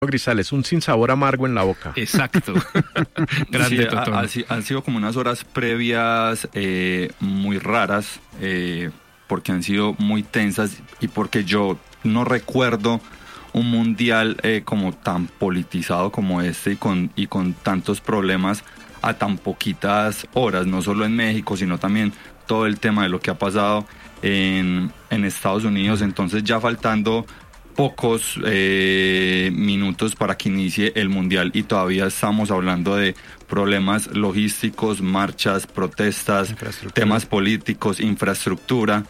Grisales, un sinsabor amargo en la boca. Exacto. Grande, sí, han sido como unas horas previas muy raras, porque han sido muy tensas y porque yo no recuerdo un mundial como tan politizado como este y con tantos problemas a tan poquitas horas, no solo en México, sino también todo el tema de lo que ha pasado en Estados Unidos. Entonces, ya faltando pocos minutos para que inicie el mundial y todavía estamos hablando de problemas logísticos, marchas, protestas, temas políticos, infraestructura.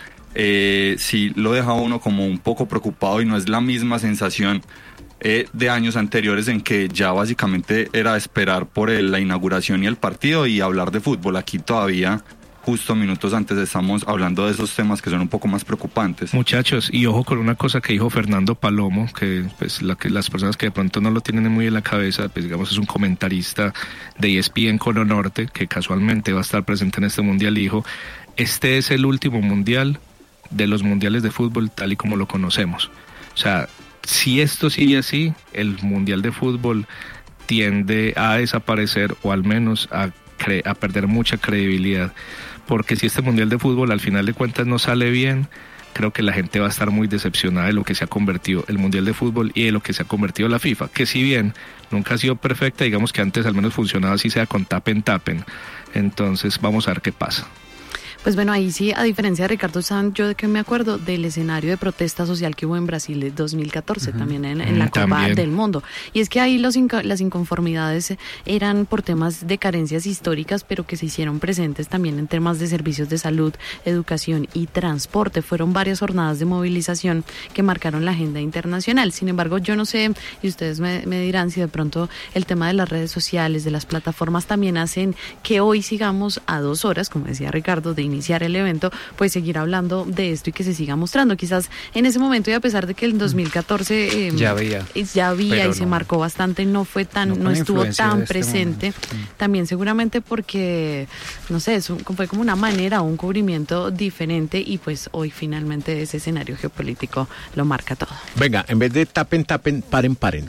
Sí lo deja uno como un poco preocupado y no es la misma sensación de años anteriores en que ya básicamente era esperar por la inauguración y el partido y hablar de fútbol. Aquí todavía, justo minutos antes, estamos hablando de esos temas que son un poco más preocupantes. Muchachos, y ojo con una cosa que dijo Fernando Palomo, que pues las personas que de pronto no lo tienen muy en la cabeza, pues digamos es un comentarista de ESPN Cono Norte, que casualmente va a estar presente en este mundial, y dijo: este es el último mundial de los mundiales de fútbol tal y como lo conocemos. O sea, si esto sigue así, el mundial de fútbol tiende a desaparecer o al menos a perder mucha credibilidad, porque si este mundial de fútbol al final de cuentas no sale bien, creo que la gente va a estar muy decepcionada de lo que se ha convertido el mundial de fútbol y de lo que se ha convertido la FIFA, que si bien nunca ha sido perfecta, digamos que antes al menos funcionaba así sea con tapen. Entonces vamos a ver qué pasa. Pues bueno, ahí sí, a diferencia de Ricardo Sanz, yo de que me acuerdo del escenario de protesta social que hubo en Brasil en 2014, también en la Copa del Mundo. Y es que ahí las inconformidades eran por temas de carencias históricas, pero que se hicieron presentes también en temas de servicios de salud, educación y transporte. Fueron varias jornadas de movilización que marcaron la agenda internacional. Sin embargo, yo no sé, y ustedes me dirán si de pronto el tema de las redes sociales, de las plataformas, también hacen que hoy sigamos a 2 horas, como decía Ricardo, de iniciar el evento, pues seguir hablando de esto y que se siga mostrando. Quizás en ese momento, y a pesar de que el 2014 ya había y se marcó bastante, no estuvo tan presente, también seguramente porque, no sé, fue como una manera, un cubrimiento diferente, y pues hoy finalmente ese escenario geopolítico lo marca todo. Venga, en vez de tapen, paren.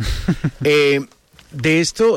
De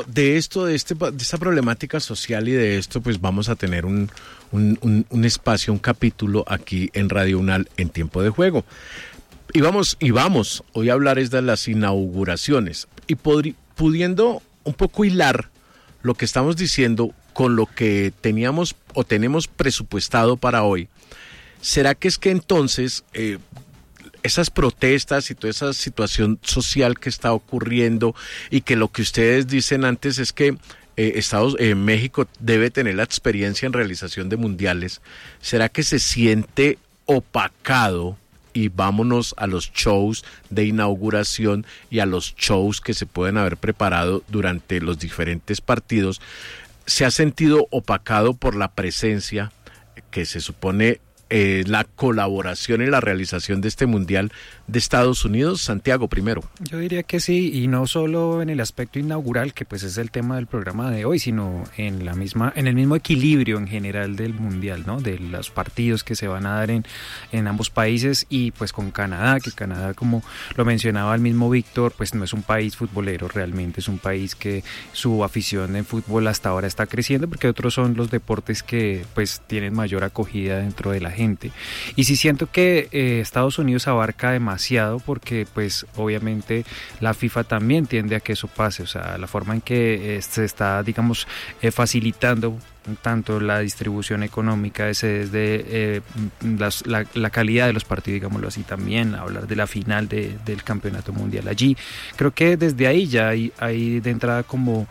esta problemática social y de esto, pues vamos a tener un espacio, un capítulo aquí en Radio UNAL en Tiempo de Juego. Y vamos hoy a hablar de las inauguraciones y pudiendo un poco hilar lo que estamos diciendo con lo que teníamos o tenemos presupuestado para hoy. ¿Será que es que entonces esas protestas y toda esa situación social que está ocurriendo y que lo que ustedes dicen antes es que México debe tener la experiencia en realización de mundiales, ¿será que se siente opacado? Y vámonos a los shows de inauguración y a los shows que se pueden haber preparado durante los diferentes partidos. ¿Se ha sentido opacado por la presencia que se supone la colaboración en la realización de este mundial de Estados Unidos? Santiago, primero. Yo diría que sí, y no solo en el aspecto inaugural, que pues es el tema del programa de hoy, sino en el mismo equilibrio en general del mundial, ¿no? De los partidos que se van a dar en ambos países, y pues con Canadá, que Canadá, como lo mencionaba el mismo Víctor, pues no es un país futbolero realmente, es un país que su afición en fútbol hasta ahora está creciendo, porque otros son los deportes que pues tienen mayor acogida dentro de la gente. Y sí siento que Estados Unidos abarca demasiado, porque pues obviamente la FIFA también tiende a que eso pase, o sea, la forma en que se está, digamos, facilitando tanto la distribución económica, desde la calidad de los partidos, digámoslo así, también hablar de la final del campeonato mundial allí. Creo que desde ahí ya hay de entrada como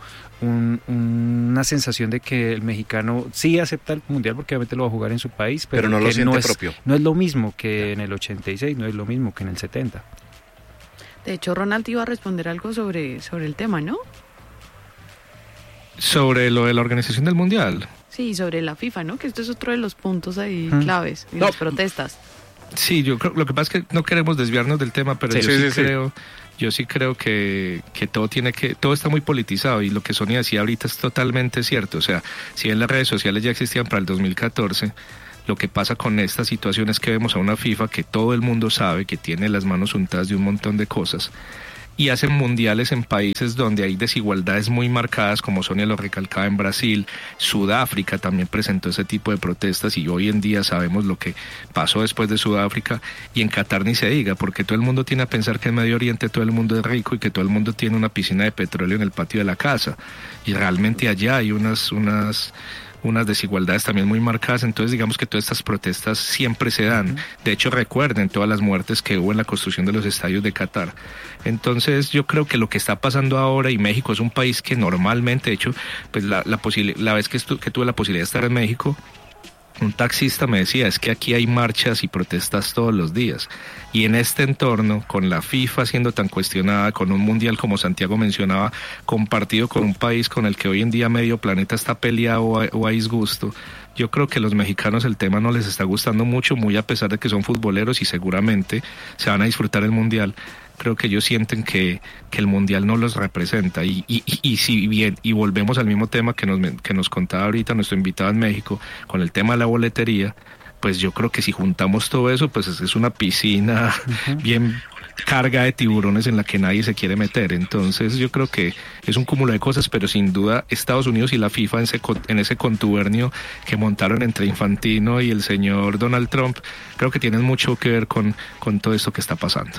una sensación de que el mexicano sí acepta el mundial porque obviamente lo va a jugar en su país, pero no que lo siente propio. No es lo mismo que en el 86, no es lo mismo que en el 70. De hecho, Ronald iba a responder algo sobre el tema, ¿no? Sobre lo de la organización del mundial. Sí, sobre la FIFA, ¿no? Que esto es otro de los puntos ahí claves, y las protestas. Sí, yo creo, lo que pasa es que no queremos desviarnos del tema, pero yo sí creo que todo está muy politizado, y lo que Sonia decía ahorita es totalmente cierto. O sea, si bien las redes sociales ya existían para el 2014, lo que pasa con esta situación es que vemos a una FIFA que todo el mundo sabe que tiene las manos untadas de un montón de cosas, y hacen mundiales en países donde hay desigualdades muy marcadas, como Sonia lo recalcaba, en Brasil. Sudáfrica también presentó ese tipo de protestas y hoy en día sabemos lo que pasó después de Sudáfrica, y en Qatar ni se diga, porque todo el mundo tiene a pensar que en Medio Oriente todo el mundo es rico y que todo el mundo tiene una piscina de petróleo en el patio de la casa, y realmente allá hay unas desigualdades también muy marcadas. Entonces digamos que todas estas protestas siempre se dan. De hecho, recuerden todas las muertes que hubo en la construcción de los estadios de Qatar. Entonces yo creo que lo que está pasando ahora, y México es un país que normalmente, de hecho, pues la vez que tuve la posibilidad de estar en México, un taxista me decía, es que aquí hay marchas y protestas todos los días. Y en este entorno, con la FIFA siendo tan cuestionada, con un mundial como Santiago mencionaba, compartido con un país con el que hoy en día medio planeta está peleado o a disgusto, yo creo que a los mexicanos el tema no les está gustando mucho, muy a pesar de que son futboleros y seguramente se van a disfrutar el mundial. Creo que ellos sienten que el mundial no los representa, y si bien, y volvemos al mismo tema que nos contaba ahorita nuestro invitado en México con el tema de la boletería, pues yo creo que si juntamos todo eso, pues es una piscina bien carga de tiburones en la que nadie se quiere meter. Entonces yo creo que es un cúmulo de cosas, pero sin duda Estados Unidos y la FIFA en ese contubernio que montaron entre Infantino y el señor Donald Trump, creo que tienen mucho que ver con todo esto que está pasando.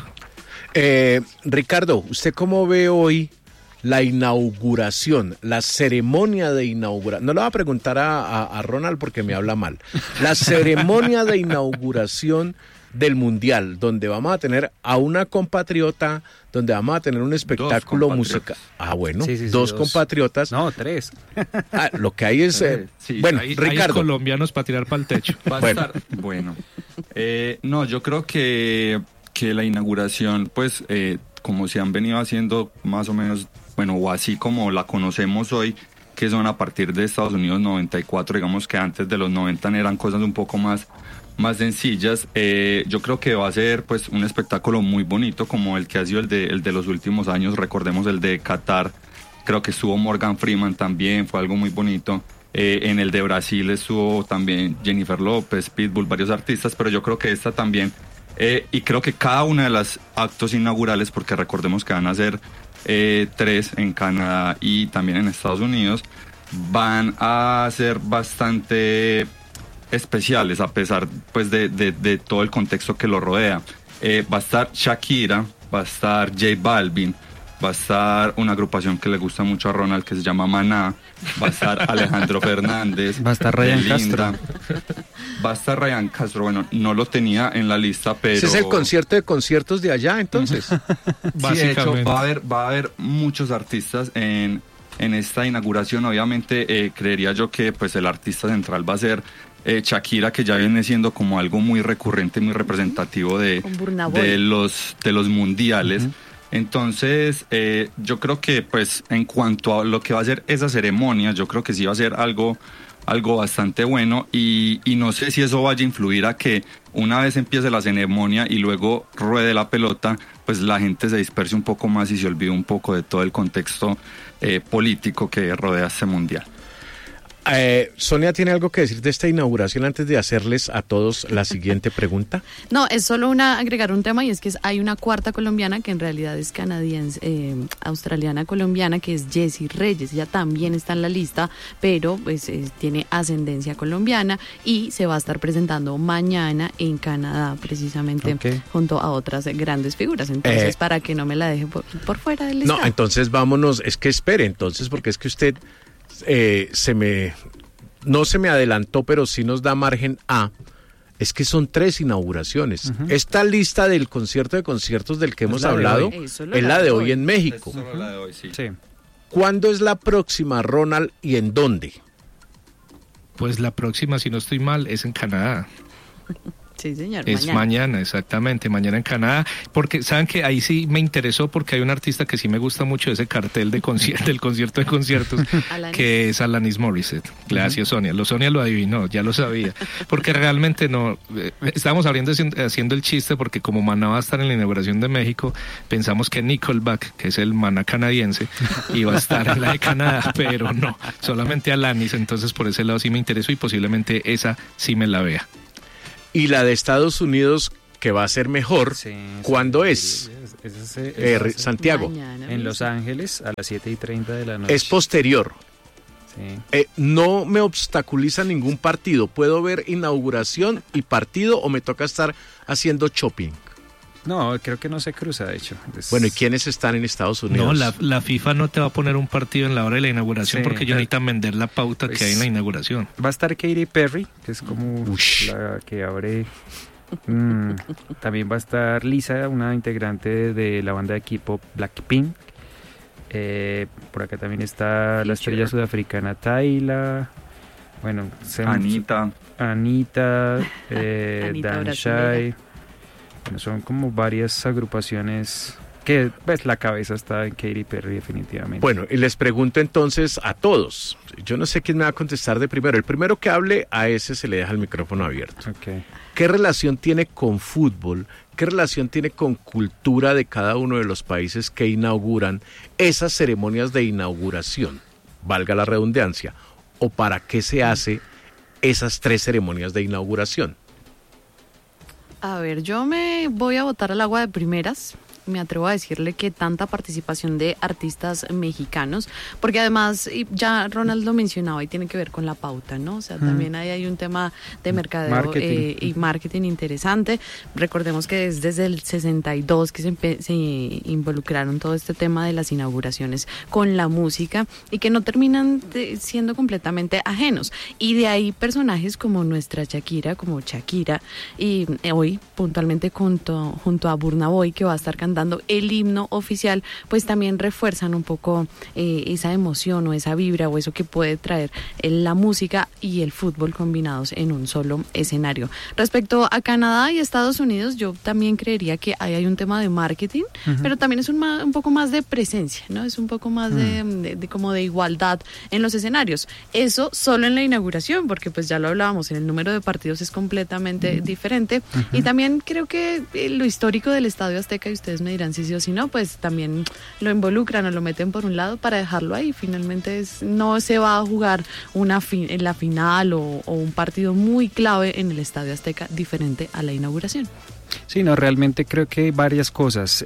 Ricardo, ¿usted cómo ve hoy la inauguración, la ceremonia de inauguración? No le voy a preguntar a Ronald porque me habla mal. La ceremonia de inauguración del Mundial, donde vamos a tener a una compatriota, donde vamos a tener un espectáculo musical. Ah, bueno, sí, dos compatriotas. No, 3. Lo que hay es... bueno, Ricardo. Hay colombianos para tirar para el techo. Va a estar bueno. No, yo creo que la inauguración, pues, como se han venido haciendo más o menos, bueno, o así como la conocemos hoy, que son a partir de Estados Unidos 94, digamos que antes de los 90 eran cosas un poco más sencillas. Yo creo que va a ser, pues, un espectáculo muy bonito, como el que ha sido el de los últimos años. Recordemos el de Qatar, creo que estuvo Morgan Freeman también, fue algo muy bonito. En el de Brasil estuvo también Jennifer López, Pitbull, varios artistas, pero yo creo que esta también... y creo que cada una de los actos inaugurales, porque recordemos que van a ser 3 en Canadá y también en Estados Unidos, van a ser bastante especiales, a pesar, pues, de todo el contexto que lo rodea. Va a estar Shakira, va a estar J Balvin, va a estar una agrupación que le gusta mucho a Ronald que se llama Maná, va a estar Alejandro Fernández, va a estar Ryan Castro. Va a estar Ryan Castro, bueno, no lo tenía en la lista, pero... Ese es el concierto de conciertos de allá, entonces. Sí, de hecho, va a haber muchos artistas en esta inauguración. Obviamente, creería yo que, pues, el artista central va a ser Shakira, que ya viene siendo como algo muy recurrente, muy representativo de los mundiales. Uh-huh. Entonces, yo creo que, pues, en cuanto a lo que va a ser esa ceremonia, yo creo que sí va a ser algo bastante bueno, y no sé si eso vaya a influir a que una vez empiece la ceremonia y luego ruede la pelota, pues la gente se disperse un poco más y se olvide un poco de todo el contexto político que rodea este mundial. Sonia, ¿tiene algo que decir de esta inauguración antes de hacerles a todos la siguiente pregunta? No, es solo agregar un tema, y es que hay una cuarta colombiana que en realidad es canadiense, australiana colombiana, que es Jessie Reyes. Ella también está en la lista, pero pues tiene ascendencia colombiana y se va a estar presentando mañana en Canadá, precisamente, junto a otras grandes figuras. Entonces, para que no me la deje por fuera del listado. No, entonces vámonos, es que espere, entonces, porque es que usted... no se me adelantó, pero sí nos da margen a... Es que son 3 inauguraciones. Uh-huh. Esta lista del concierto de conciertos del que hemos hablado es la de hoy en México. Es solo la de hoy, sí. ¿Cuándo es la próxima, Ronald, y en dónde? Pues la próxima, si no estoy mal, es en Canadá. Sí, señor. Es mañana, exactamente, mañana en Canadá, porque saben que ahí sí me interesó, porque hay un artista que sí me gusta mucho, ese cartel de del concierto de conciertos, que es Alanis Morissette. Gracias, Sonia. Sonia lo adivinó, ya lo sabía, porque realmente no, estábamos haciendo el chiste, porque como Maná va a estar en la inauguración de México, pensamos que Nickelback, que es el Maná canadiense, iba a estar en la de Canadá, pero no, solamente Alanis. Entonces por ese lado sí me interesó, y posiblemente esa sí me la vea. Y la de Estados Unidos, que va a ser mejor, ¿cuándo es? Santiago. Mañana en Los Ángeles a las 7:30 de la noche. Es posterior. Sí. No me obstaculiza ningún partido. ¿Puedo ver inauguración y partido o me toca estar haciendo shopping? No, creo que no se cruza, de hecho. Bueno, ¿y quiénes están en Estados Unidos? No, la FIFA no te va a poner un partido en la hora de la inauguración porque ellos necesitan vender la pauta que hay en la inauguración. Va a estar Katy Perry, que es como la que abre. También va a estar Lisa, una integrante de la banda de equipo Blackpink. Por acá también está la estrella sudafricana Tayla. Bueno, Anita, Anita Dan Shai. Bueno, son como varias agrupaciones que pues la cabeza está en Katy Perry definitivamente. Bueno, y les pregunto entonces a todos. Yo no sé quién me va a contestar de primero. El primero que hable, a ese se le deja el micrófono abierto. Okay. ¿Qué relación tiene con fútbol? ¿Qué relación tiene con cultura de cada uno de los países que inauguran esas ceremonias de inauguración? Valga la redundancia. ¿O para qué se hace esas 3 ceremonias de inauguración? A ver, yo me voy a botar al agua de primeras. Me atrevo a decirle que tanta participación de artistas mexicanos, porque además, ya Ronald lo mencionaba, y tiene que ver con la pauta, ¿no? O sea, también ahí hay un tema de mercadeo y marketing interesante. Recordemos que es desde el 62 que se involucraron todo este tema de las inauguraciones con la música y que no terminan siendo completamente ajenos. Y de ahí personajes como nuestra Shakira, y hoy puntualmente junto a Burna Boy, que va a estar cantando el himno oficial, pues también refuerzan un poco esa emoción o esa vibra o eso que puede traer la música y el fútbol combinados en un solo escenario. Respecto a Canadá y Estados Unidos, yo también creería que ahí hay un tema de marketing, pero también es un poco más de presencia, ¿no? Es un poco más de como de igualdad en los escenarios. Eso solo en la inauguración, porque pues ya lo hablábamos, en el número de partidos es completamente diferente. Y también creo que lo histórico del Estadio Azteca, y ustedes me dirán si sí o si no, pues también lo involucran o lo meten por un lado para dejarlo ahí. Finalmente no se va a jugar en la final o un partido muy clave en el Estadio Azteca diferente a la inauguración. Sí, no, realmente creo que hay varias cosas.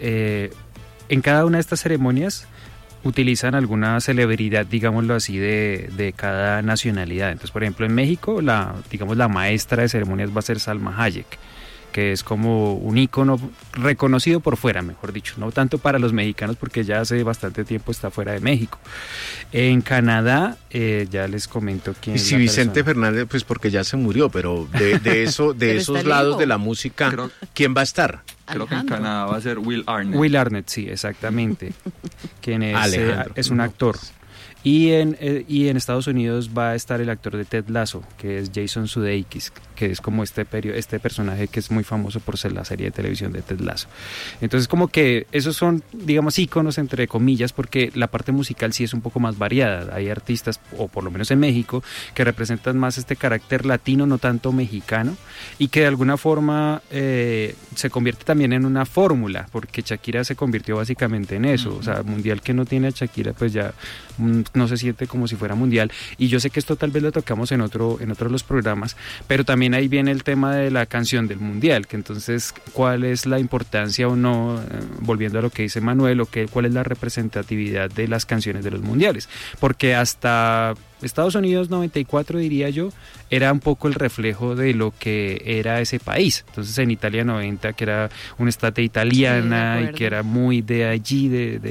En cada una de estas ceremonias utilizan alguna celebridad, digámoslo así, de cada nacionalidad. Entonces, por ejemplo, en México, la maestra de ceremonias va a ser Salma Hayek, que es como un ícono reconocido por fuera, mejor dicho, no tanto para los mexicanos porque ya hace bastante tiempo está fuera de México. En Canadá, ya les comento quién es. Y si Vicente Fernández, pues porque ya se murió, pero de esos lados de la música, ¿quién va a estar? Creo que en Canadá va a ser Will Arnett. Will Arnett, sí, exactamente. Quien es un actor. Y en Estados Unidos va a estar el actor de Ted Lasso, que es Jason Sudeikis, que es como este personaje que es muy famoso por ser la serie de televisión de Ted Lasso. Entonces como que esos son, digamos, íconos entre comillas, porque la parte musical sí es un poco más variada. Hay artistas, o por lo menos en México, que representan más este carácter latino, no tanto mexicano, y que de alguna forma se convierte también en una fórmula, porque Shakira se convirtió básicamente en eso. O sea, mundial que no tiene a Shakira, pues ya no se siente como si fuera mundial. Y yo sé que esto tal vez lo tocamos en otro de los programas, pero también ahí viene el tema de la canción del mundial, que entonces cuál es la importancia o no, volviendo a lo que dice Manuel, cuál es la representatividad de las canciones de los mundiales, porque hasta Estados Unidos 94, diría yo, era un poco el reflejo de lo que era ese país. Entonces en Italia 90, que era una estate italiana, sí, y que era muy de allí,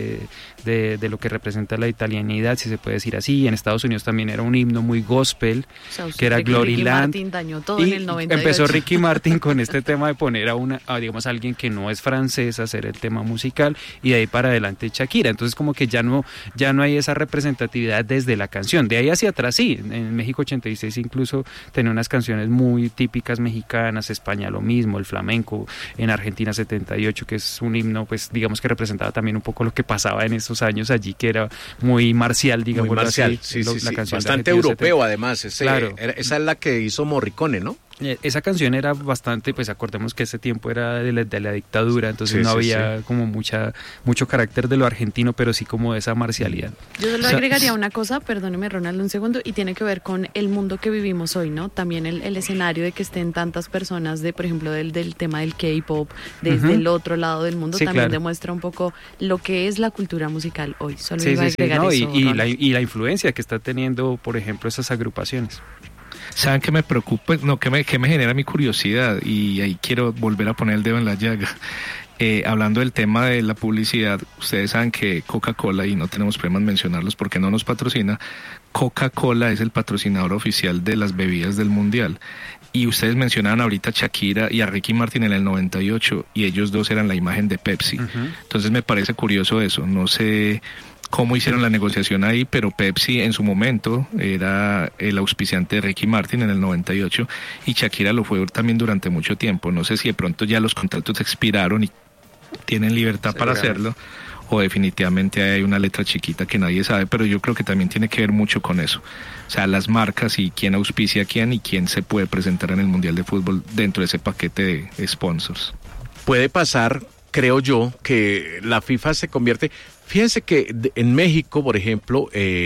de lo que representa la italianidad, si se puede decir así. En Estados Unidos también era un himno muy gospel, que era Glory Land. Ricky Martin dañó todo en el 98. Empezó Ricky Martin con este tema de poner a digamos, alguien que no es francés a hacer el tema musical, y de ahí para adelante Shakira. Entonces como que ya no hay esa representatividad desde la canción. De ahí hacia atrás sí, en México 86 incluso tenía unas canciones muy típicas mexicanas, España lo mismo, el flamenco, en Argentina 78, que es un himno, pues digamos que representaba también un poco lo que pasaba en esos años allí, que era muy marcial, digamos. Muy marcial, así, sí, la canción bastante europeo 70. Además, claro. Esa es la que hizo Morricone, ¿no? Esa canción era bastante, pues acordemos que ese tiempo era de la dictadura, entonces no había como mucho carácter de lo argentino, pero sí como de esa marcialidad. Yo solo agregaría una cosa, perdóneme Ronald un segundo, y tiene que ver con el mundo que vivimos hoy, ¿no? También el escenario de que estén tantas personas, por ejemplo, del tema del K-pop, desde el otro lado del mundo, también demuestra un poco lo que es la cultura musical hoy. Solo iba a agregar eso. Y la influencia que está teniendo, por ejemplo, esas agrupaciones. ¿Saben qué me preocupa? No, que me genera mi curiosidad, y ahí quiero volver a poner el dedo en la llaga. Hablando del tema de la publicidad, ustedes saben que Coca-Cola, y no tenemos problemas en mencionarlos porque no nos patrocina, Coca-Cola es el patrocinador oficial de las bebidas del Mundial. Y ustedes mencionaban ahorita a Shakira y a Ricky Martin en el 98, y ellos dos eran la imagen de Pepsi. Entonces me parece curioso eso. No sé cómo hicieron la negociación ahí, pero Pepsi en su momento era el auspiciante de Ricky Martin en el 98, y Shakira lo fue también durante mucho tiempo. No sé si de pronto ya los contratos expiraron y tienen libertad para hacerlo, o definitivamente hay una letra chiquita que nadie sabe, pero yo creo que también tiene que ver mucho con eso. O sea, las marcas y quién auspicia a quién y quién se puede presentar en el Mundial de Fútbol dentro de ese paquete de sponsors. Puede pasar, creo yo, que la FIFA se convierte... Fíjense que en México, por ejemplo,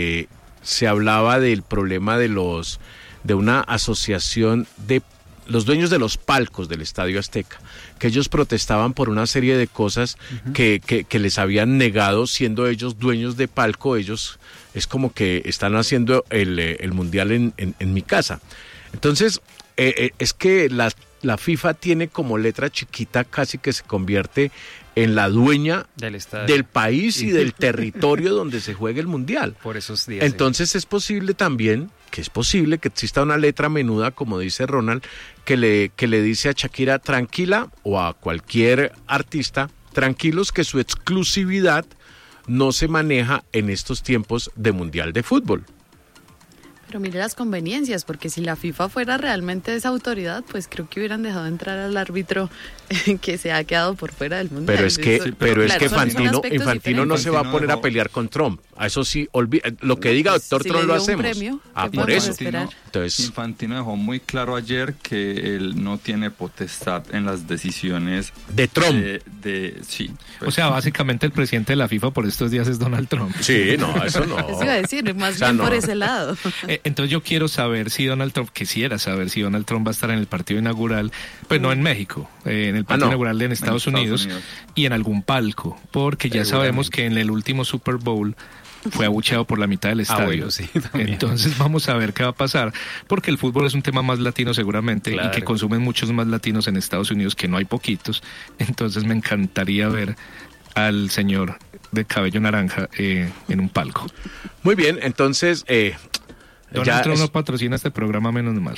se hablaba del problema de una asociación de los dueños de los palcos del Estadio Azteca, que ellos protestaban por una serie de cosas que les habían negado, siendo ellos dueños de palco. Ellos es como que están haciendo el Mundial en mi casa. Entonces, es que la FIFA tiene como letra chiquita, casi que se convierte en la dueña del país y del territorio donde se juegue el Mundial. Por esos días. Entonces es posible también, que exista una letra menuda, como dice Ronald, que le dice a Shakira, tranquila, o a cualquier artista, tranquilos que su exclusividad no se maneja en estos tiempos de Mundial de Fútbol. Pero mire las conveniencias, porque si la FIFA fuera realmente esa autoridad, pues creo que hubieran dejado entrar al árbitro que se ha quedado por fuera del Mundial. Pero es que Infantino no se va a poner a pelear con Trump. A eso sí, lo que diga doctor Trump lo hacemos. Premio, por eso. Entonces, Infantino dejó muy claro ayer que él no tiene potestad en las decisiones de Trump. Sí. Pues, o sea, básicamente el presidente de la FIFA por estos días es Donald Trump. Sí, no, eso no. Eso iba a decir, más bien por ese lado. Entonces yo quiero saber si quisiera saber si Donald Trump va a estar en el partido inaugural, pues no en México, en el partido inaugural en Estados Unidos y en algún palco, porque ya sabemos que en el último Super Bowl fue abucheado por la mitad del estadio. Bueno, sí, entonces vamos a ver qué va a pasar, porque el fútbol es un tema más latino seguramente, claro, y que consumen muchos más latinos en Estados Unidos, que no hay poquitos. Entonces me encantaría ver al señor de cabello naranja en un palco. Muy bien, entonces Donald Trump no patrocina este programa, menos mal.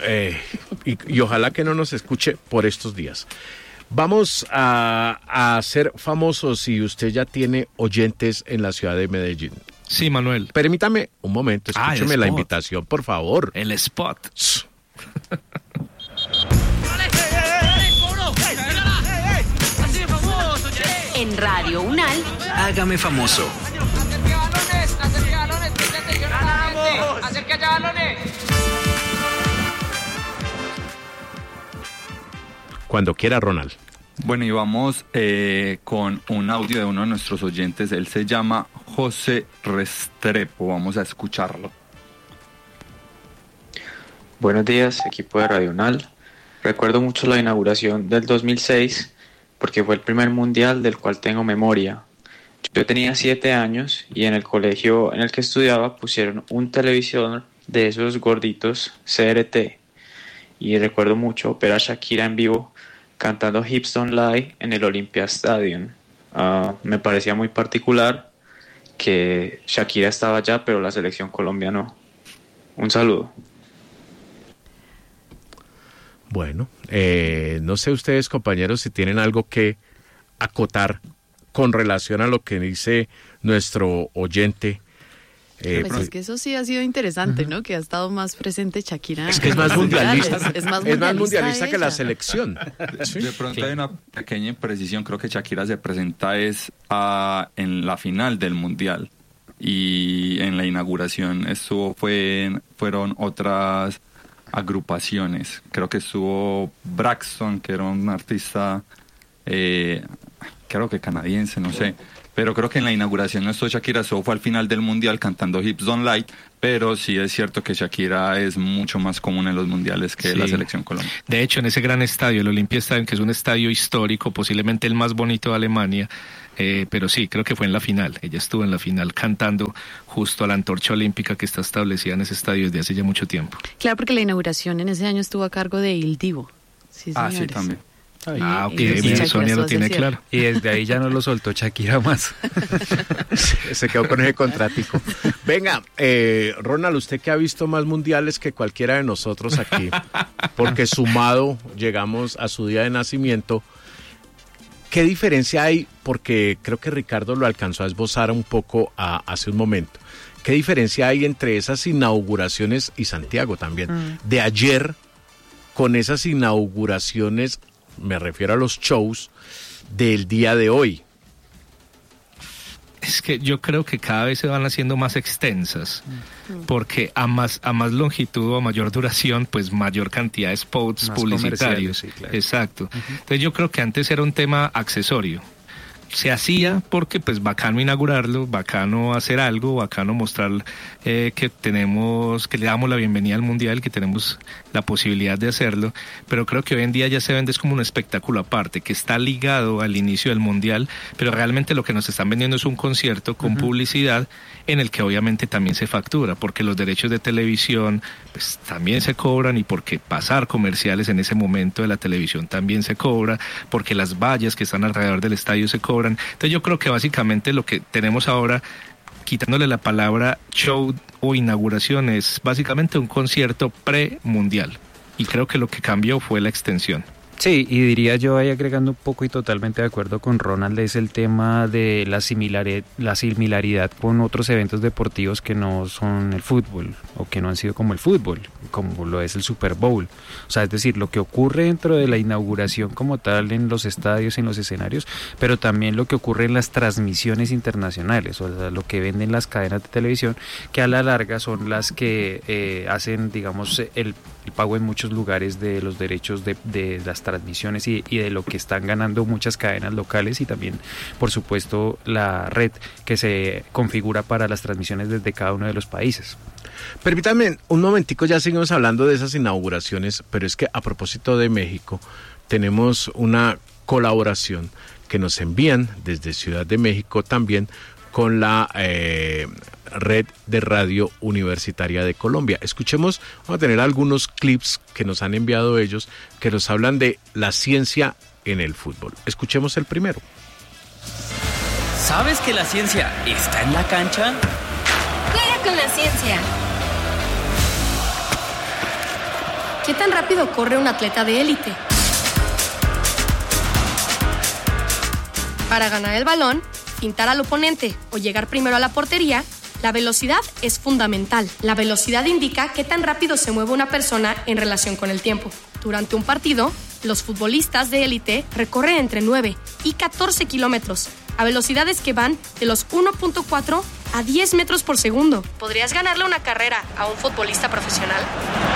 Y ojalá que no nos escuche por estos días. Vamos a ser famosos, y usted ya tiene oyentes en la ciudad de Medellín. Sí, Manuel. Permítame un momento, escúcheme la invitación, por favor. El spot. En Radio Unal, Hágame famoso. ¡Acerque allá balones! Cuando quiera, Ronald. Bueno, y vamos con un audio de uno de nuestros oyentes. Él se llama José Restrepo. Vamos a escucharlo. Buenos días, equipo de Radio Unal. Recuerdo mucho la inauguración del 2006 porque fue el primer mundial del cual tengo memoria. Yo tenía 7 años y en el colegio en el que estudiaba pusieron un televisor de esos gorditos CRT. Y recuerdo mucho ver a Shakira en vivo cantando Hips Don't Lie en el Olympia Stadium. Me parecía muy particular que Shakira estaba allá, pero la selección Colombia no. Un saludo. Bueno, no sé ustedes, compañeros, si tienen algo que acotar con relación a lo que dice nuestro oyente. Pues es que eso sí ha sido interesante, ¿no? Que ha estado más presente Shakira. Es que es más mundialista. Es más mundialista que la selección. ¿Sí? De pronto hay una pequeña imprecisión. Creo que Shakira se presenta en la final del mundial. Y en la inauguración fueron otras agrupaciones. Creo que estuvo Braxton, que era un artista, creo que canadiense, no sé. Pero creo que en la inauguración no estuvo Shakira, solo fue al final del mundial cantando Hips Don't Lie, pero sí es cierto que Shakira es mucho más común en los mundiales que la selección Colombia. De hecho, en ese gran estadio, el Olympia Stadium, que es un estadio histórico, posiblemente el más bonito de Alemania, pero sí, creo que fue en la final. Ella estuvo en la final cantando justo a la antorcha olímpica que está establecida en ese estadio desde hace ya mucho tiempo. Claro, porque la inauguración en ese año estuvo a cargo de Il Divo. Sí, también. Ok, bien, Sonia lo tiene claro. Y desde ahí ya no lo soltó Shakira más. Se quedó con ese contratico. Venga, Ronald, usted que ha visto más mundiales que cualquiera de nosotros aquí, porque sumado llegamos a su día de nacimiento, ¿qué diferencia hay? Porque creo que Ricardo lo alcanzó a esbozar un poco hace un momento. ¿Qué diferencia hay entre esas inauguraciones, y Santiago también, de ayer con esas inauguraciones? Me refiero a los shows del día de hoy. Es que yo creo que cada vez se van haciendo más extensas, porque a más longitud o a mayor duración, pues mayor cantidad de spots más publicitarios. Sí, claro. Exacto. Entonces yo creo que antes era un tema accesorio. Se hacía porque pues bacano inaugurarlo, bacano hacer algo, bacano mostrar que le damos la bienvenida al mundial, que tenemos la posibilidad de hacerlo, pero creo que hoy en día ya se vende es como un espectáculo aparte, que está ligado al inicio del mundial, pero realmente lo que nos están vendiendo es un concierto con publicidad en el que obviamente también se factura, porque los derechos de televisión pues también se cobran, y porque pasar comerciales en ese momento de la televisión también se cobra, porque las vallas que están alrededor del estadio se cobran. Entonces yo creo que básicamente lo que tenemos ahora, quitándole la palabra show o inauguración, es básicamente un concierto pre-mundial, y creo que lo que cambió fue la extensión. Sí, y diría yo ahí agregando un poco, y totalmente de acuerdo con Ronald, es el tema de la similaridad con otros eventos deportivos que no son el fútbol, o que no han sido como el fútbol, como lo es el Super Bowl. O sea, es decir, lo que ocurre dentro de la inauguración como tal en los estadios, en los escenarios, pero también lo que ocurre en las transmisiones internacionales, o sea, lo que venden las cadenas de televisión, que a la larga son las que hacen, digamos, el pago en muchos lugares de los derechos de las transmisiones y de lo que están ganando muchas cadenas locales, y también, por supuesto, la red que se configura para las transmisiones desde cada uno de los países. Permítanme un momentico, ya seguimos hablando de esas inauguraciones, pero es que a propósito de México, tenemos una colaboración que nos envían desde Ciudad de México también con la Red de Radio Universitaria de Colombia. Escuchemos, vamos a tener algunos clips que nos han enviado ellos, que nos hablan de la ciencia en el fútbol. Escuchemos el primero. ¿Sabes que la ciencia está en la cancha? Juega con la ciencia. ¿Qué tan rápido corre un atleta de élite? Para ganar el balón, pintar al oponente o llegar primero a la portería, la velocidad es fundamental. La velocidad indica qué tan rápido se mueve una persona en relación con el tiempo. Durante un partido, los futbolistas de élite recorren entre 9 y 14 kilómetros, a velocidades que van de los 1.4 a 10 metros por segundo. ¿Podrías ganarle una carrera a un futbolista profesional?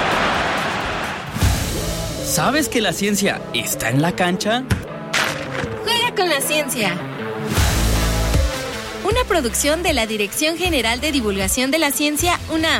¿Sabes que la ciencia está en la cancha? Juega con la ciencia. Una producción de la Dirección General de Divulgación de la Ciencia, UNAM.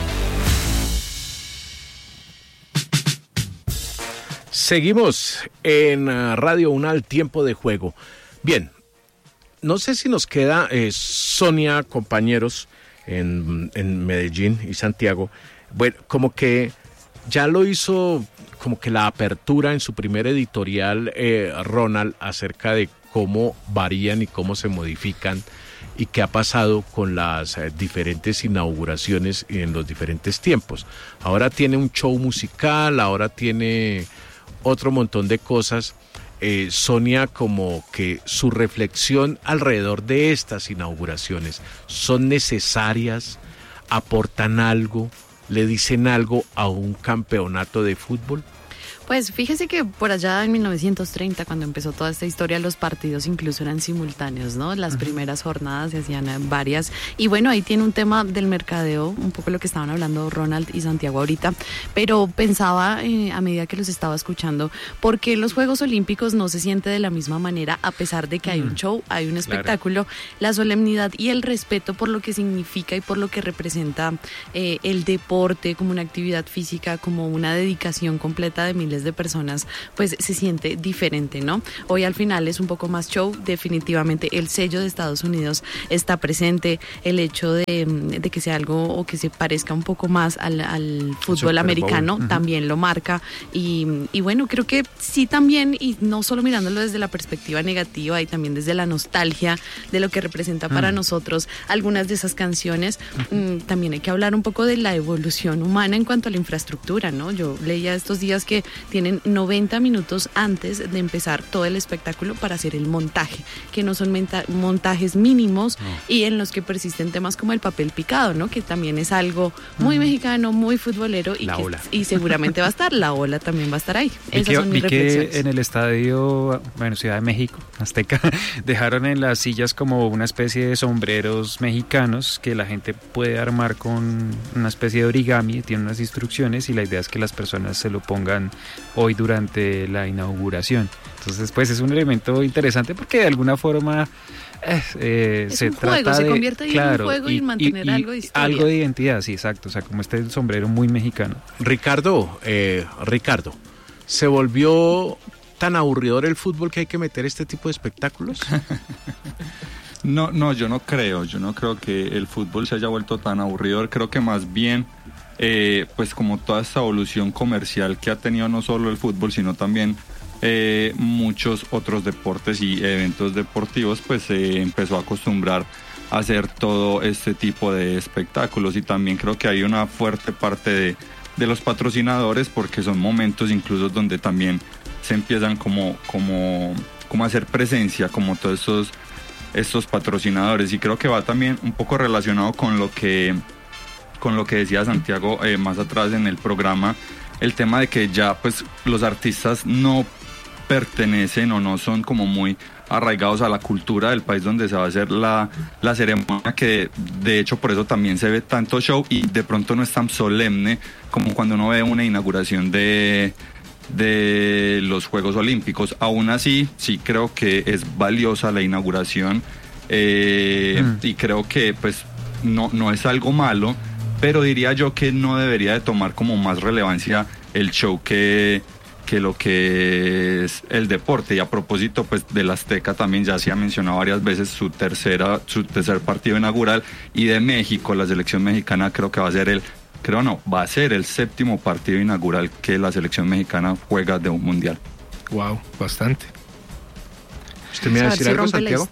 Seguimos en Radio UNAL, Tiempo de Juego. Bien, no sé si nos queda, Sonia, compañeros, en Medellín y Santiago, bueno, como que ya lo hizo, como que la apertura en su primer editorial, Ronald, acerca de cómo varían y cómo se modifican y qué ha pasado con las diferentes inauguraciones en los diferentes tiempos. Ahora tiene un show musical, ahora tiene otro montón de cosas. Sonia, como que su reflexión alrededor de estas inauguraciones, ¿son necesarias? ¿Aportan algo? ¿Le dicen algo a un campeonato de fútbol? Pues fíjese que por allá en 1930, cuando empezó toda esta historia, los partidos incluso eran simultáneos, ¿no? Las primeras jornadas se hacían varias. Y bueno, ahí tiene un tema del mercadeo, un poco lo que estaban hablando Ronald y Santiago ahorita, pero pensaba a medida que los estaba escuchando, ¿por qué los Juegos Olímpicos no se siente de la misma manera a pesar de que hay un show, hay un espectáculo, la solemnidad y el respeto por lo que significa y por lo que representa el deporte como una actividad física, como una dedicación completa de miles de personas, pues se siente diferente, ¿no? Hoy al final es un poco más show, definitivamente el sello de Estados Unidos está presente, el hecho de que sea algo o que se parezca un poco más al fútbol americano también lo marca y bueno, creo que sí también, y no solo mirándolo desde la perspectiva negativa y también desde la nostalgia de lo que representa para nosotros algunas de esas canciones, también hay que hablar un poco de la evolución humana en cuanto a la infraestructura, ¿no? Yo leía estos días que tienen 90 minutos antes de empezar todo el espectáculo para hacer el montaje, que no son montajes mínimos y en los que persisten temas como el papel picado, ¿no? Que también es algo muy mexicano, muy futbolero y seguramente va a estar, la ola también va a estar ahí. Esas son mis reflexiones. Que en el estadio, Ciudad de México, Azteca, dejaron en las sillas como una especie de sombreros mexicanos que la gente puede armar con una especie de origami, tiene unas instrucciones y la idea es que las personas se lo pongan hoy durante la inauguración. Entonces, pues es un elemento interesante porque de alguna forma se un juego, trata se convierte en un juego y mantener algo de historia. Algo de identidad, sí, exacto. O sea, como este sombrero muy mexicano. Ricardo, ¿se volvió tan aburridor el fútbol que hay que meter este tipo de espectáculos? No, yo no creo que el fútbol se haya vuelto tan aburridor. Creo que más bien, pues como toda esta evolución comercial que ha tenido no solo el fútbol, sino también muchos otros deportes y eventos deportivos, pues se empezó a acostumbrar a hacer todo este tipo de espectáculos. Y también creo que hay una fuerte parte de los patrocinadores, porque son momentos incluso donde también se empiezan como a hacer presencia, como todos estos patrocinadores. Y creo que va también un poco relacionado con lo que decía Santiago más atrás en el programa, el tema de que ya pues los artistas no pertenecen o no son como muy arraigados a la cultura del país donde se va a hacer la ceremonia, que de hecho por eso también se ve tanto show y de pronto no es tan solemne como cuando uno ve una inauguración de los Juegos Olímpicos. Aún así, sí creo que es valiosa la inauguración y creo que pues no es algo malo, pero diría yo que no debería de tomar como más relevancia el show que lo que es el deporte. Y a propósito pues del Azteca, también ya se ha mencionado varias veces su tercer partido inaugural, y de México, la selección mexicana creo que va a ser el séptimo partido inaugural que la selección mexicana juega de un mundial. Wow, bastante. ¿Usted me iba a decir algo, Santiago?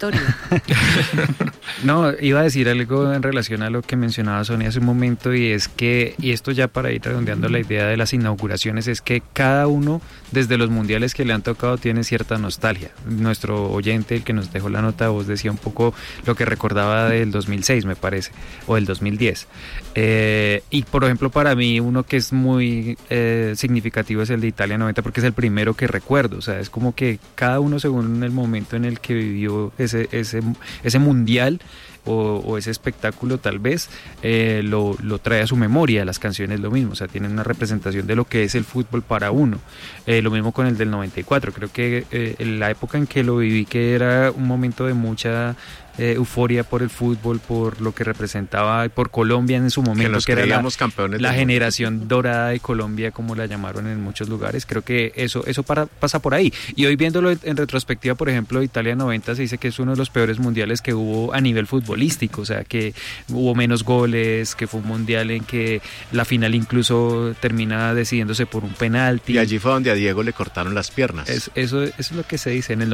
No, iba a decir algo en relación a lo que mencionaba Sonia hace un momento, y es que, y esto ya para ir redondeando la idea de las inauguraciones, es que cada uno, desde los mundiales que le han tocado, tiene cierta nostalgia. Nuestro oyente, el que nos dejó la nota de voz, decía un poco lo que recordaba del 2006, me parece, o del 2010. Y por ejemplo, para mí, uno que es muy significativo es el de Italia 90, porque es el primero que recuerdo. O sea, es como que cada uno, según el momento en el que vivió ese mundial o ese espectáculo, tal vez lo trae a su memoria. Las canciones lo mismo, o sea, tienen una representación de lo que es el fútbol para uno. Lo mismo con el del 94, creo que en la época en que lo viví, que era un momento de mucha euforia por el fútbol, por lo que representaba, por Colombia en su momento, que era la generación dorada de Colombia, como la llamaron en muchos lugares. Creo que eso pasa por ahí. Y hoy viéndolo en retrospectiva, por ejemplo, Italia 90 se dice que es uno de los peores mundiales que hubo a nivel futbolístico, o sea, que hubo menos goles, que fue un mundial en que la final incluso termina decidiéndose por un penalti. Y allí fue donde a Diego le cortaron las piernas. Eso es lo que se dice en el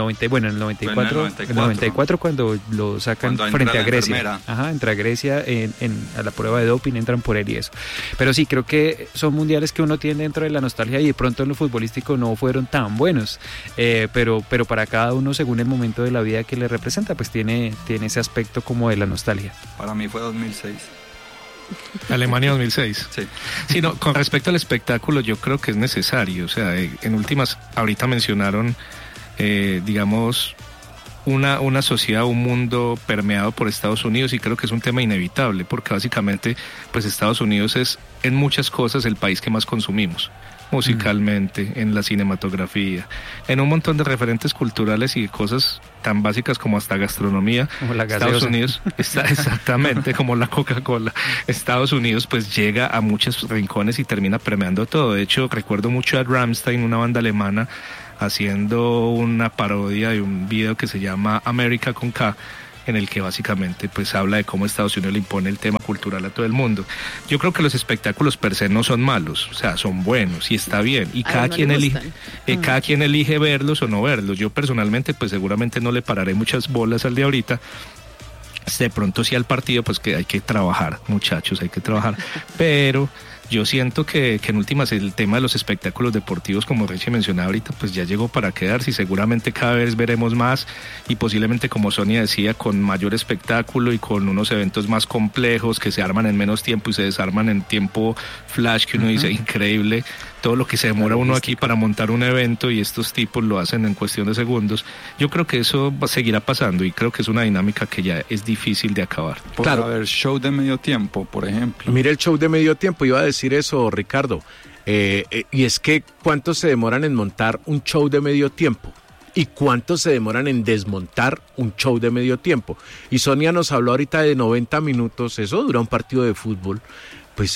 94 cuando lo sacan frente a Grecia. Entra a Grecia a la prueba de doping, entran por él y eso. Pero sí, creo que son mundiales que uno tiene dentro de la nostalgia, y de pronto en lo futbolístico no fueron tan buenos, pero para cada uno, según el momento de la vida que le representa, pues tiene ese aspecto como de la nostalgia. Para mí fue 2006. Alemania 2006. Sí. Sí, no, con respecto al espectáculo, yo creo que es necesario. O sea, en últimas, ahorita mencionaron, digamos, una sociedad, un mundo permeado por Estados Unidos, y creo que es un tema inevitable, porque básicamente, pues Estados Unidos es en muchas cosas el país que más consumimos. Musicalmente, en la cinematografía, en un montón de referentes culturales y cosas tan básicas como hasta gastronomía. Como la gaseosa. Estados Unidos está exactamente como la Coca-Cola. Estados Unidos pues llega a muchos rincones y termina permeando todo. De hecho, recuerdo mucho a Rammstein, una banda alemana, haciendo una parodia de un video que se llama América con K, en el que básicamente pues habla de cómo Estados Unidos le impone el tema cultural a todo el mundo. Yo creo que los espectáculos per se no son malos, o sea, son buenos y está bien, y cada quien elige verlos o no verlos. Yo personalmente pues seguramente no le pararé muchas bolas al de ahorita. De pronto sí al partido, pues que hay que trabajar, muchachos, hay que trabajar, pero yo siento que en últimas el tema de los espectáculos deportivos, como Richie mencionaba ahorita, pues ya llegó para quedarse, y seguramente cada vez veremos más, y posiblemente, como Sonia decía, con mayor espectáculo y con unos eventos más complejos que se arman en menos tiempo y se desarman en tiempo flash, que uno dice, increíble todo lo que se demora uno aquí para montar un evento, y estos tipos lo hacen en cuestión de segundos. Yo creo que eso seguirá pasando, y creo que es una dinámica que ya es difícil de acabar. Claro. A ver, show de medio tiempo, por ejemplo. Mire el show de medio tiempo, iba a decir eso, Ricardo. Y es que ¿cuánto se demoran en montar un show de medio tiempo? ¿Y cuánto se demoran en desmontar un show de medio tiempo? Y Sonia nos habló ahorita de 90 minutos, eso dura un partido de fútbol. Pues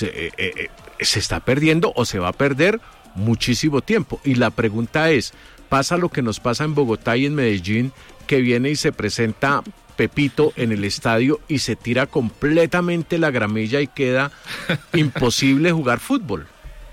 se está perdiendo o se va a perder muchísimo tiempo. Y la pregunta es, ¿pasa lo que nos pasa en Bogotá y en Medellín, que viene y se presenta Pepito en el estadio y se tira completamente la gramilla y queda imposible jugar fútbol?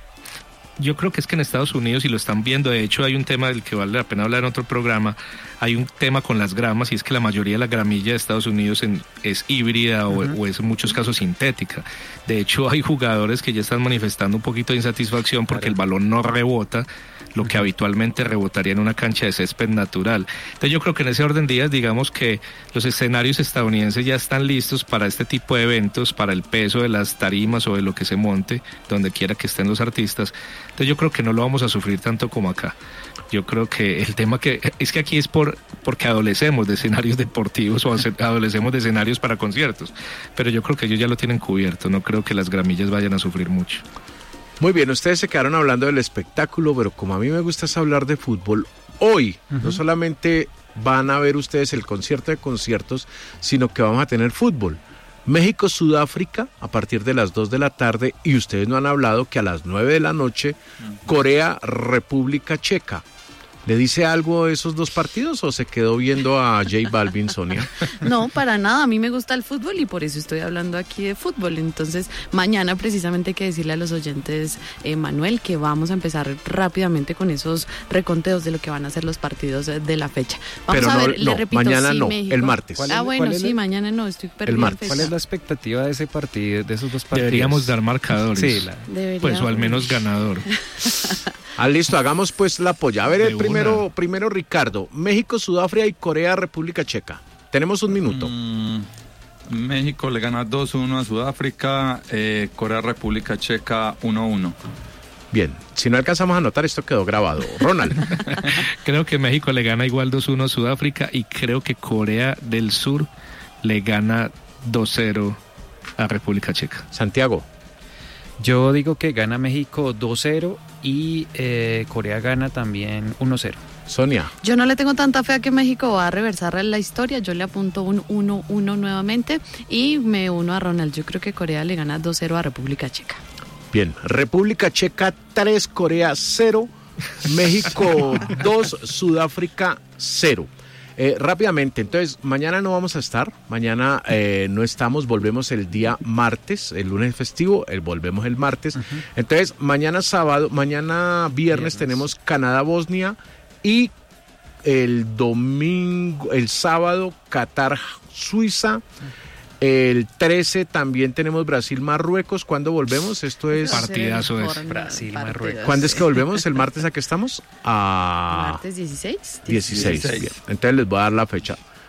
Yo creo que es que en Estados Unidos, y lo están viendo, de hecho hay un tema del que vale la pena hablar en otro programa, hay un tema con las gramas, y es que la mayoría de la gramilla de Estados Unidos es híbrida o es en muchos casos sintética. De hecho hay jugadores que ya están manifestando un poquito de insatisfacción porque el balón no rebota lo que habitualmente rebotaría en una cancha de césped natural. Entonces yo creo que en ese orden de días, digamos que los escenarios estadounidenses ya están listos para este tipo de eventos, para el peso de las tarimas o de lo que se monte, donde quiera que estén los artistas. Entonces yo creo que no lo vamos a sufrir tanto como acá. Yo creo que el tema es que aquí es porque adolecemos de escenarios deportivos o adolecemos de escenarios para conciertos, pero yo creo que ellos ya lo tienen cubierto, no creo que las gramillas vayan a sufrir mucho. Muy bien, ustedes se quedaron hablando del espectáculo, pero como a mí me gusta es hablar de fútbol, hoy no solamente van a ver ustedes el concierto de conciertos, sino que vamos a tener fútbol. México-Sudáfrica a partir de las 2 de la tarde, y ustedes no han hablado que a las 9 de la noche Corea-República Checa. ¿Le dice algo de esos dos partidos o se quedó viendo a J Balvin, Sonia? No, para nada. A mí me gusta el fútbol y por eso estoy hablando aquí de fútbol. Entonces, mañana precisamente hay que decirle a los oyentes, Manuel, que vamos a empezar rápidamente con esos reconteos de lo que van a ser los partidos de la fecha. Vamos Pero a ver, no, le repito, mañana sí, no, México. el martes. Bueno, sí, mañana no, estoy perdiendo. El martes. ¿Cuál es la expectativa de ese partido, de esos dos partidos? Deberíamos dar marcadores. Sí, pues o al menos ganador. Listo, hagamos pues la polla. A ver, el primero Ricardo, México, Sudáfrica y Corea, República Checa. Tenemos un minuto. México le gana 2-1 a Sudáfrica, Corea, República Checa 1-1. Bien, si no alcanzamos a anotar, esto quedó grabado. Ronald. Creo que México le gana igual 2-1 a Sudáfrica, y creo que Corea del Sur le gana 2-0 a República Checa. Santiago. Yo digo que gana México 2-0 y Corea gana también 1-0. Sonia. Yo no le tengo tanta fe a que México va a reversar la historia. Yo le apunto un 1-1 nuevamente y me uno a Ronald. Yo creo que Corea le gana 2-0 a República Checa. Bien, República Checa 3, Corea 0, México 2, Sudáfrica 0. Rápidamente, entonces, mañana no vamos a estar, mañana no estamos, volvemos el día martes, el lunes festivo, volvemos el martes. Entonces, mañana viernes tenemos Canadá-Bosnia, y el sábado Qatar-Suiza. El 13 también tenemos Brasil-Marruecos. ¿Cuándo volvemos? Esto es... Partidazo es Brasil-Marruecos. ¿Cuándo es que volvemos? ¿El martes a qué estamos? ¿Martes 16? 16. Bien. Entonces les voy a dar la fecha.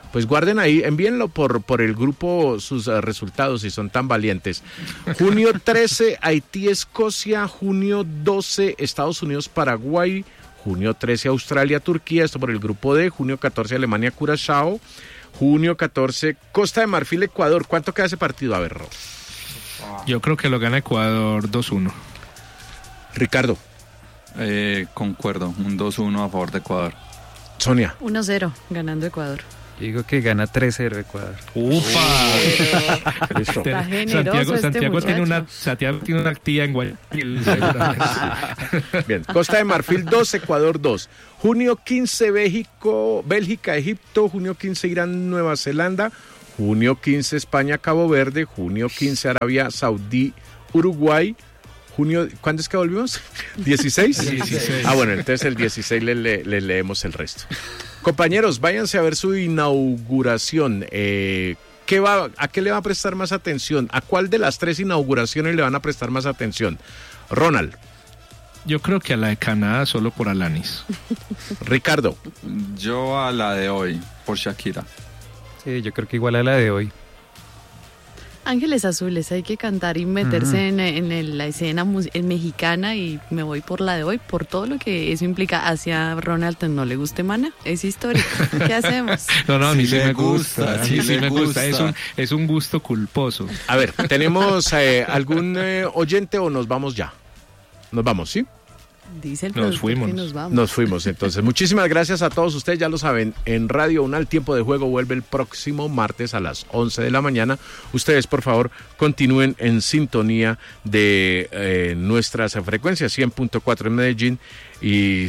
Pues guarden ahí, envíenlo por el grupo sus resultados si son tan valientes. Junio 13, Haití, Escocia. Junio 12, Estados Unidos, Paraguay. Junio 13, Australia, Turquía. Esto por el grupo D. Junio 14, Alemania, Curazao. Junio 14, Costa de Marfil, Ecuador. ¿Cuánto queda ese partido? A ver, Ro. Yo creo que lo gana Ecuador 2-1. Ricardo. Concuerdo, un 2-1 a favor de Ecuador. Sonia. 1-0, ganando Ecuador. Digo que gana 3-0 Ecuador. ¡Ufa! Listo. Está generoso Santiago tiene una tía en Guayaquil. Bien, Costa de Marfil 2, Ecuador 2. Junio 15, Bélgica, Egipto. Junio 15, Irán, Nueva Zelanda. Junio 15, España, Cabo Verde. Junio 15, Arabia Saudí, Uruguay. Junio, ¿cuándo es que volvimos? ¿16? 16. Ah, bueno, entonces el 16 le leemos el resto. Compañeros, váyanse a ver su inauguración. ¿A qué le va a prestar más atención? ¿A cuál de las 3 inauguraciones le van a prestar más atención? Ronald. Yo creo que a la de Canadá solo por Alanis. Ricardo. Yo a la de hoy, por Shakira. Sí, yo creo que igual a la de hoy. Ángeles Azules, hay que cantar y meterse en la escena mexicana, y me voy por la de hoy, por todo lo que eso implica. Hacia Ronald no le guste Mana, es histórico. ¿Qué hacemos? No, a mí sí me gusta. gusta. Sí me gusta. Es un gusto culposo. A ver, ¿tenemos algún oyente o nos vamos ya? Nos vamos, ¿sí? Dice el productor que nos vamos. Nos fuimos, entonces. Muchísimas gracias a todos ustedes, ya lo saben, en Radio UNAL Tiempo de Juego vuelve el próximo martes a las 11 de la mañana. Ustedes, por favor, continúen en sintonía de nuestras frecuencias, 100.4 en Medellín y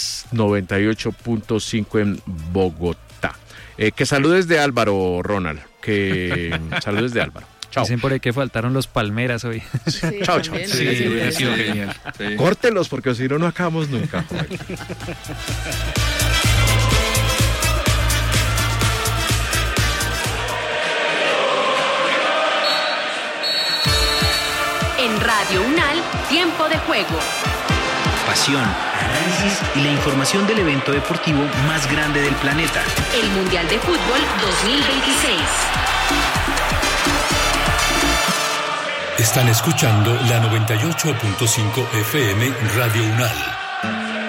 98.5 en Bogotá. Que saludes de Álvaro, Ronald. Que saludes de Álvaro. Chao. Dicen por ahí que faltaron los Palmeras hoy. Sí, chao. también, Sí, ha sido genial. Sí. Córtelos, porque si no, no acabamos nunca. En Radio UNAL, Tiempo de Juego. Pasión, análisis y la información del evento deportivo más grande del planeta. El Mundial de Fútbol 2026. Están escuchando la 98.5 FM Radio UNAL.